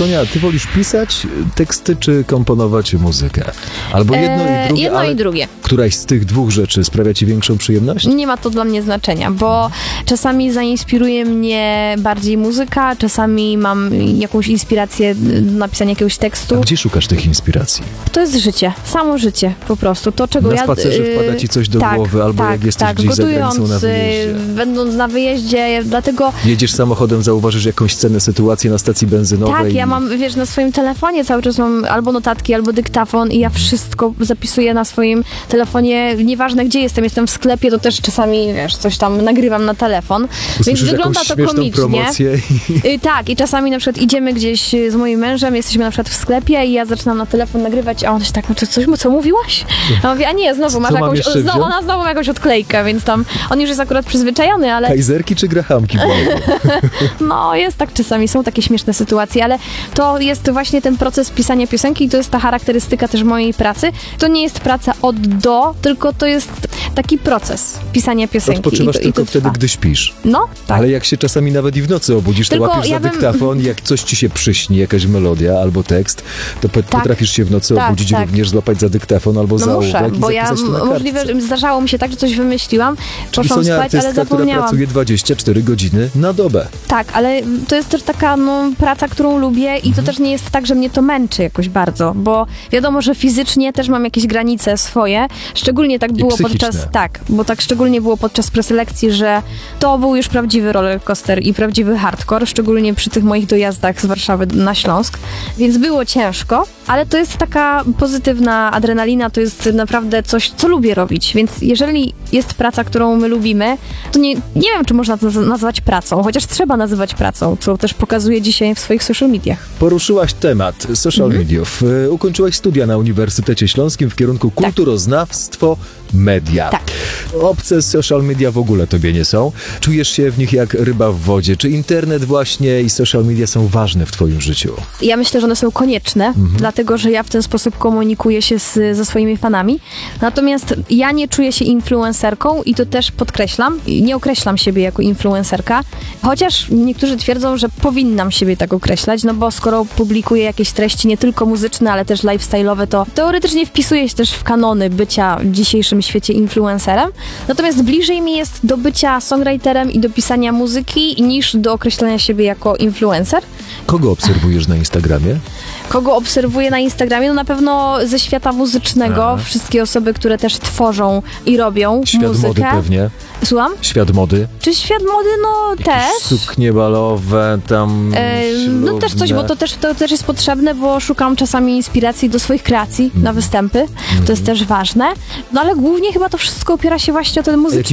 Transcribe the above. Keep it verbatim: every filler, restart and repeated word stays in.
Sonia, ty wolisz pisać teksty, czy komponować muzykę? Albo jedno Eee, i drugie, jedno ale i drugie. któraś z tych dwóch rzeczy sprawia ci większą przyjemność? Nie ma to dla mnie znaczenia, bo czasami zainspiruje mnie bardziej muzyka, czasami mam jakąś inspirację do napisania jakiegoś A tekstu. gdzie szukasz tych inspiracji? To jest życie, samo życie po prostu. To, czego Na ja... spacerze y, wpada ci coś do tak, głowy, albo tak, jak jesteś tak, gdzieś za gotując, granicą na y, wyjeździe. będąc na wyjeździe, dlatego... Jedziesz samochodem, zauważysz jakąś scenę, sytuację na stacji benzynowej. Tak, ja i- mam, wiesz, na swoim telefonie cały czas mam albo notatki, albo dyktafon i ja wszystko zapisuję na swoim telefonie. Nieważne gdzie jestem, jestem w sklepie, to też czasami, wiesz, coś tam nagrywam na telefon. Więc Usłyszysz wygląda jakąś to śmieszną komicznie. promocję i... Y, tak, i czasami na przykład idziemy gdzieś z moim mężem, jesteśmy na przykład w sklepie i ja zaczynam na telefon nagrywać, a on się tak, no to coś, co mówiłaś? A on mówi, a nie, znowu Co masz mam jakąś, jeszcze znowu, wziąć? ona znowu ma jakąś odklejkę, więc tam on już jest akurat przyzwyczajony, ale Kajzerki czy grahamki? no jest tak czasami, są takie śmieszne sytuacje, ale to jest właśnie ten proces pisania piosenki i to jest ta charakterystyka też mojej pracy. To nie jest praca od do, tylko to jest taki proces pisania piosenki. Odpoczywasz I to, tylko i to wtedy, trwa. gdy śpisz. No, tak. Ale jak się czasami nawet i w nocy obudzisz, to Tylko łapiesz ja za bym- dyktafon, jak coś ci się przyśni, jakaś melodia albo tekst, to po- Tak. potrafisz się w nocy Tak, obudzić, tak. również złapać za dyktafon albo za No ołówek muszę, i bo ja zapisać to na możliwe, kartce. że zdarzało mi się tak, że coś wymyśliłam, Czyli poszłam Sonia, spać, ale artystka, która zapomniałam. pracuje dwadzieścia cztery godziny na dobę. Tak, ale to jest też taka no, praca, którą lubię i to też nie jest tak, że mnie to męczy jakoś bardzo, bo wiadomo, że fizycznie też mam jakieś granice swoje. Szczególnie tak było psychiczne. podczas, tak, bo tak szczególnie było podczas preselekcji, że to był już prawdziwy rollercoaster i prawdziwy hardcore, szczególnie przy tych moich dojazdach z Warszawy na Śląsk, więc było ciężko, ale to jest taka pozytywna adrenalina, to jest naprawdę coś, co lubię robić, więc jeżeli jest praca, którą my lubimy, to nie, nie wiem, czy można to naz- nazwać pracą, chociaż trzeba nazywać pracą, co też pokazuje dzisiaj w swoich social mediach. Poruszyłaś temat social mediów. Y, Ukończyłaś studia na Uniwersytecie Śląskim w kierunku kulturoznawstwo, media. Tak. Obce social media w ogóle tobie nie są. Czujesz się w nich jak ryba w wodzie. Czy internet właśnie i social media są ważne w twoim życiu? Ja myślę, że one są konieczne, Mhm. dlatego, że ja w ten sposób komunikuję się z, ze swoimi fanami. Natomiast ja nie czuję się influencerką i to też podkreślam. Nie określam siebie jako influencerka, chociaż niektórzy twierdzą, że powinnam siebie tak określać, no bo skoro publikuję jakieś treści nie tylko muzyczne, ale też lifestyle'owe, to teoretycznie wpisuję się też w kanony bycia w dzisiejszym świecie influencerem. Natomiast bliżej mi jest do bycia songwriterem i do pisania muzyki niż do określania siebie jako influencer. Kogo obserwujesz na Instagramie? Kogo obserwuję na Instagramie? No na pewno ze świata muzycznego. Aha. Wszystkie osoby, które też tworzą i robią Świat muzykę. mody pewnie. Słucham? Świat mody. Czy świat mody? No też. Suknie balowe, tam E, no też coś, bo to też, to też jest potrzebne, bo szukam czasami inspiracji do swoich kreacji na występy. To jest też ważne. No ale głównie chyba to wszystko opiera się właśnie o ten muzyczny